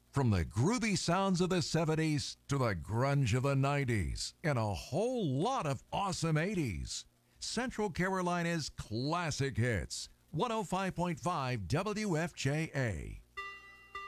From the groovy sounds of the 70s to the grunge of the 90s and a whole lot of awesome 80s. Central Carolina's classic hits. 105.5 WFJA.